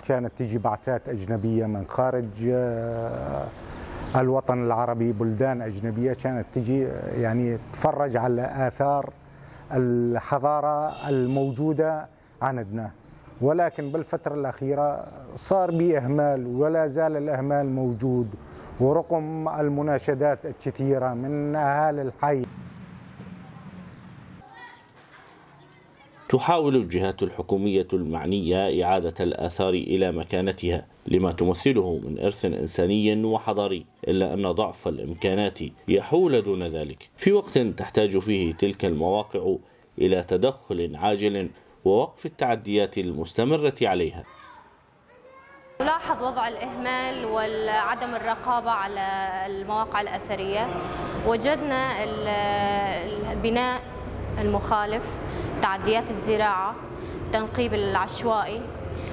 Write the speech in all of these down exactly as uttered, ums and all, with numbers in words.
كانت تجي بعثات أجنبية من خارج الوطن العربي، بلدان أجنبية كانت تجي يعني تتفرج على آثار الحضارة الموجودة عندنا. ولكن بالفترة الأخيرة صار بي إهمال، ولا زال الإهمال موجود، ورغم المناشدات الكثيرة من أهالي الحي. تحاول الجهات الحكومية المعنية إعادة الآثار إلى مكانتها لما تمثله من إرث إنساني وحضاري، إلا أن ضعف الإمكانات يحول دون ذلك في وقت تحتاج فيه تلك المواقع إلى تدخل عاجل ووقف التعديات المستمرة عليها. نلاحظ وضع الإهمال وعدم الرقابة على المواقع الأثرية. وجدنا البناء المخالف، تعديات الزراعة، التنقيب العشوائي،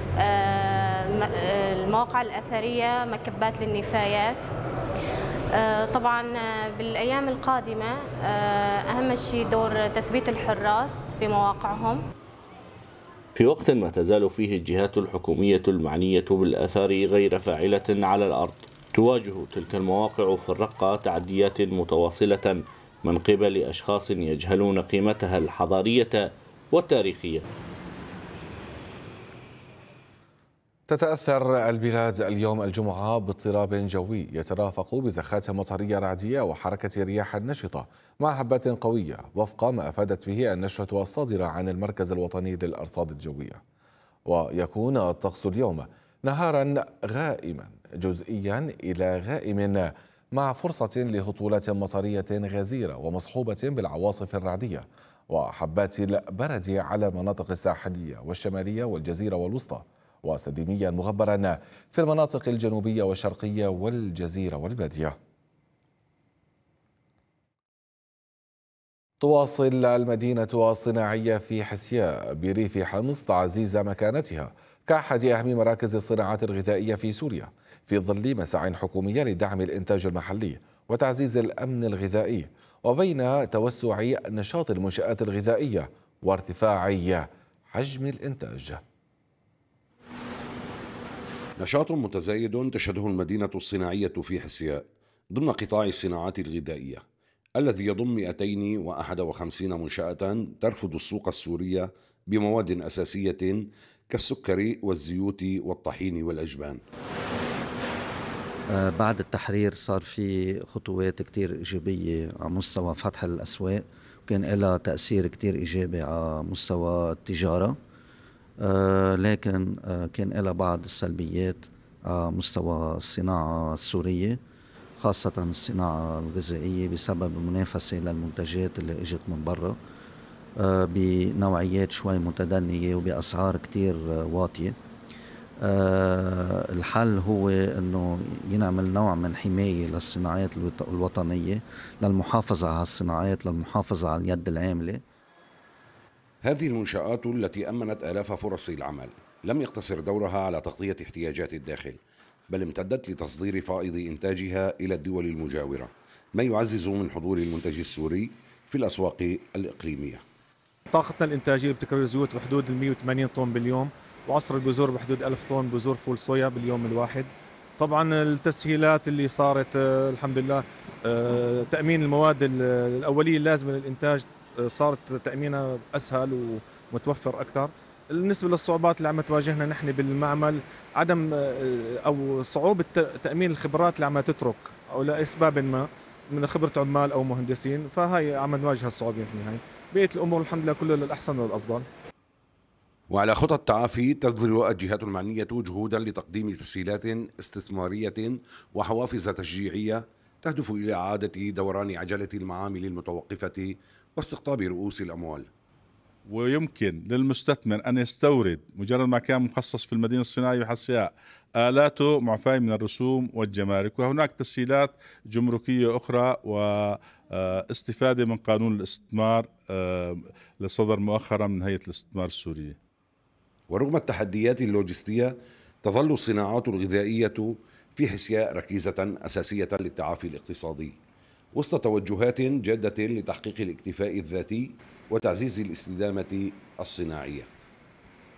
المواقع الأثرية، مكبات للنفايات. طبعا بالأيام القادمة أهم شيء دور تثبيت الحراس بمواقعهم. في وقت ما تزال فيه الجهات الحكومية المعنية بالآثار غير فاعلة على الأرض، تواجه تلك المواقع في الرقة تعديات متواصلة من قبل أشخاص يجهلون قيمتها الحضارية والتاريخية. تتأثر البلاد اليوم الجمعة باضطراب جوي يترافق بزخات مطرية رعدية وحركة رياح نشطة مع هبات قوية، وفق ما أفادت به النشرة الصادرة عن المركز الوطني للأرصاد الجوية. ويكون الطقس اليوم نهارا غائما جزئيا إلى غائم، مع فرصة لهطولات مطرية غزيرة ومصحوبة بالعواصف الرعدية وحبات البرد على المناطق الساحلية والشمالية والجزيرة والوسطى، وسديميا مغبرا في المناطق الجنوبية والشرقية والجزيرة والبادية. تواصل المدينة الصناعية في حسياء بريف حمص تعزيز مكانتها كأحد أهم مراكز الصناعات الغذائية في سوريا، في ظل مساعٍ حكومية لدعم الإنتاج المحلي وتعزيز الأمن الغذائي، وبين توسع نشاط المنشآت الغذائية وارتفاع حجم الإنتاج. نشاط متزايد تشهده المدينة الصناعية في حسياء ضمن قطاع الصناعات الغذائية الذي يضم مئتين وواحد وخمسين منشأة ترفض السوق السورية بمواد أساسية كالسكر والزيوت والطحين والأجبان. بعد التحرير صار في خطوات كتير إيجابية على مستوى فتح الأسواق، وكان لها تأثير كتير إيجابي على مستوى التجارة، لكن كان لها بعض السلبيات على مستوى الصناعة السورية، خاصة الصناعة الغذائية، بسبب المنافسة للمنتجات اللي اجت من برا بنوعيات شوي متدنية وبأسعار كتير واطية. الحل هو أنه ينعمل نوع من حماية للصناعات الوطنية، للمحافظة على الصناعات، للمحافظة على اليد العاملة. هذه المنشآت التي أمنت آلاف فرص العمل لم يقتصر دورها على تغطية احتياجات الداخل، بل امتدت لتصدير فائض إنتاجها إلى الدول المجاورة، ما يعزز من حضور المنتج السوري في الأسواق الإقليمية. طاقتنا الإنتاجية بتكرر الزيوت بحدود مئة وثمانين طن باليوم، وعصر البذور بحدود ألف طن بذور فول صويا باليوم الواحد. طبعا التسهيلات اللي صارت الحمد لله، تأمين المواد الأولية اللازمة للإنتاج صارت تأمينها أسهل ومتوفر أكثر. بالنسبة للصعوبات اللي عم تواجهنا نحن بالمعمل، عدم أو صعوبة تأمين الخبرات اللي عم تترك أو لأسباب ما من خبرة عمال أو مهندسين، فهي عم نواجه الصعوبة نحن. هاي بقية الأمور الحمد لله كله للأحسن والأفضل. وعلى خطى التعافي تبذل الجهات المعنية جهودا لتقديم تسهيلات استثمارية وحوافز تشجيعية تهدف إلى إعادة دوران عجلة المعامل المتوقفة واستقطاب رؤوس الأموال. ويمكن للمستثمر أن يستورد مجرد ما كان مخصص في المدينة الصناعية وحسياء آلاته معفاة من الرسوم والجمارك، وهناك تسهيلات جمركية أخرى واستفادة من قانون الاستثمار اللي صدر مؤخرا من هيئة الاستثمار السورية. ورغم التحديات اللوجستية تظل الصناعات الغذائية في حسياء ركيزة أساسية للتعافي الاقتصادي وسط توجهات جادة لتحقيق الاكتفاء الذاتي وتعزيز الاستدامة الصناعية.